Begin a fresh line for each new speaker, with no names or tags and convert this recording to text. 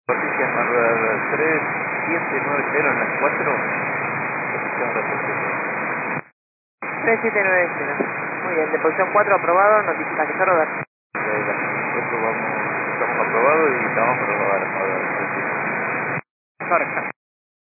Noticias Marruecos 3790 en las 4. Posición reposición.
3790. Muy bien, de posición 4 aprobado, notificación de rodar.
Nosotros estamos aprobados y estamos para rodar.
Correcto.